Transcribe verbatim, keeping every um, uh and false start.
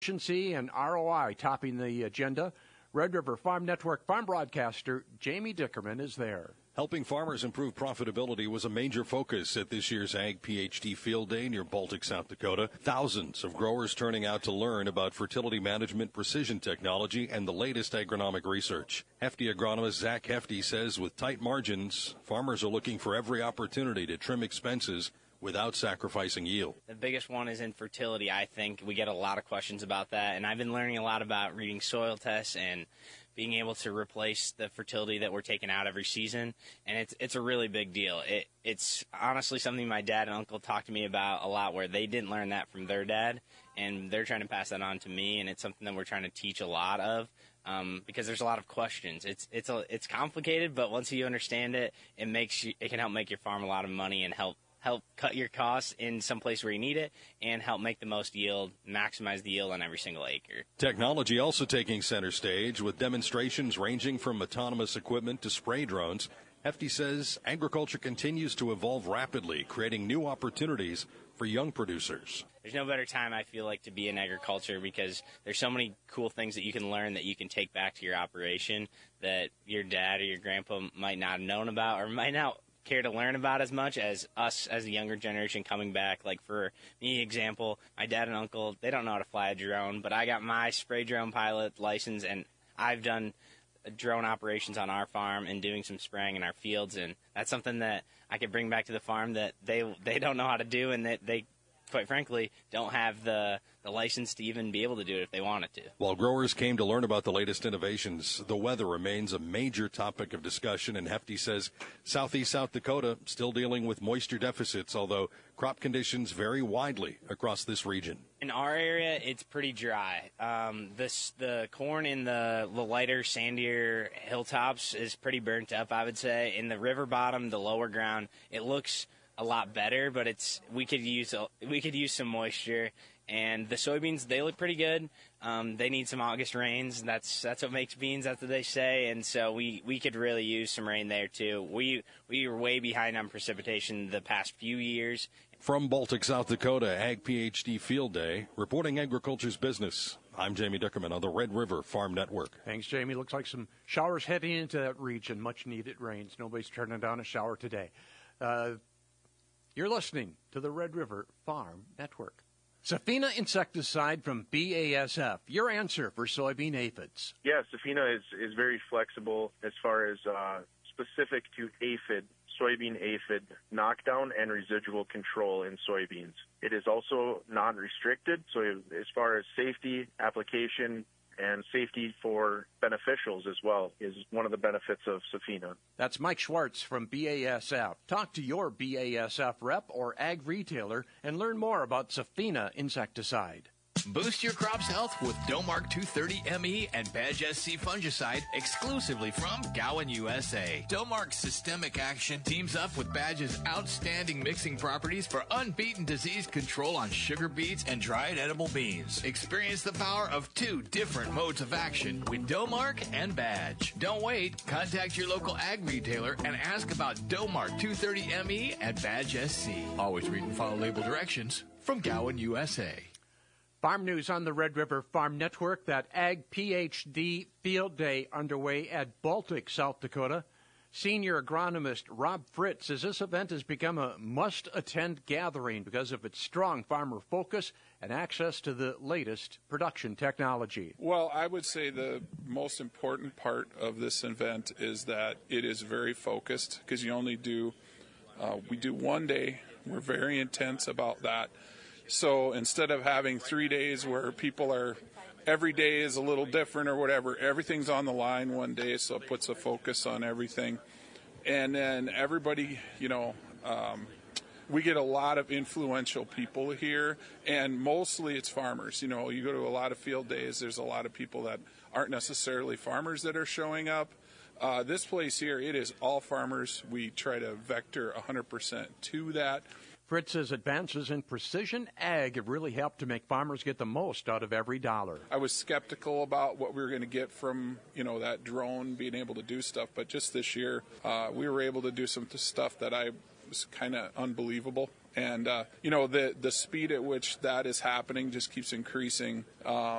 Efficiency and R O I topping the agenda. Red River Farm Network farm broadcaster Jamie Dickerman is there. Helping farmers improve profitability was a major focus at this year's Ag PhD Field Day near Baltic, South Dakota. Thousands of growers turning out to learn about fertility management, precision technology, and the latest agronomic research. Hefty agronomist Zach Hefty says with tight margins, farmers are looking for every opportunity to trim expenses without sacrificing yield. The biggest one is infertility, I think. We get a lot of questions about that, and I've been learning a lot about reading soil tests and being able to replace the fertility that we're taking out every season, and it's it's a really big deal. It It's honestly something my dad and uncle talked to me about a lot, where they didn't learn that from their dad, and they're trying to pass that on to me, and it's something that we're trying to teach a lot of, um, because there's a lot of questions. It's it's a, it's complicated, but once you understand it, it makes you, it can help make your farm a lot of money and help help cut your costs in some place where you need it, and help make the most yield, maximize the yield on every single acre. Technology also taking center stage with demonstrations ranging from autonomous equipment to spray drones. Hefty says agriculture continues to evolve rapidly, creating new opportunities for young producers. There's no better time, I feel like, to be in agriculture, because there's so many cool things that you can learn that you can take back to your operation that your dad or your grandpa might not have known about, or might not care to learn about as much as us as the younger generation coming back. Like for me, example, my dad and uncle, they don't know how to fly a drone, but I got my spray drone pilot license, and I've done drone operations on our farm and doing some spraying in our fields, and that's something that I could bring back to the farm that they they don't know how to do, and that they, quite frankly, don't have the, the license to even be able to do it if they wanted to. While growers came to learn about the latest innovations, the weather remains a major topic of discussion, and Hefty says southeast South Dakota still dealing with moisture deficits, although crop conditions vary widely across this region. In our area, it's pretty dry. Um, this, the corn in the, the lighter, sandier hilltops is pretty burnt up, I would say. In the river bottom, the lower ground, it looks a lot better, but it's we could use a, we could use some moisture. And the soybeans, they look pretty good. Um, they need some August rains. That's that's what makes beans. That's what they say. And so we, we could really use some rain there too. We we were way behind on precipitation the past few years. From Baltic, South Dakota, Ag PhD Field Day, reporting agriculture's business. I'm Jamie Dickerman on the Red River Farm Network. Thanks, Jamie. Looks like some showers heading into that region. Much needed rains. Nobody's turning down a shower today. Uh, You're listening to the Red River Farm Network. Safina insecticide from B A S F, your answer for soybean aphids. Yeah, Safina is, is very flexible as far as uh, specific to aphid, soybean aphid knockdown and residual control in soybeans. It is also non-restricted, so as far as safety, application, and safety for beneficials as well is one of the benefits of Safina. That's Mike Schwartz from B A S F. Talk to your B A S F rep or ag retailer and learn more about Safina insecticide. Boost your crop's health with Domark two thirty M E and Badge S C fungicide exclusively from Gowan, U S A. Domark's systemic action teams up with Badge's outstanding mixing properties for unbeaten disease control on sugar beets and dried edible beans. Experience the power of two different modes of action with Domark and Badge. Don't wait. Contact your local ag retailer and ask about Domark two thirty M E and Badge S C. Always read and follow label directions from Gowan, U S A. Farm news on the Red River Farm Network. That Ag PhD Field Day underway at Baltic, South Dakota. Senior agronomist Rob Fritz says this event has become a must-attend gathering because of its strong farmer focus and access to the latest production technology. Well, I would say the most important part of this event is that it is very focused, because you only do, uh, we do one day. We're very intense about that. So instead of having three days where people are, every day is a little different or whatever, everything's on the line one day, so it puts a focus on everything. And then everybody, you know, um, we get a lot of influential people here, and mostly it's farmers. You know, you go to a lot of field days, there's a lot of people that aren't necessarily farmers that are showing up. Uh, this place here, it is all farmers. We try to vector one hundred percent to that. Fritz says advances in precision ag have really helped to make farmers get the most out of every dollar. I was skeptical about what we were going to get from, you know, that drone being able to do stuff, but just this year uh, we were able to do some stuff that I was kind of unbelievable. And, uh, you know, the, the speed at which that is happening just keeps increasing. Um,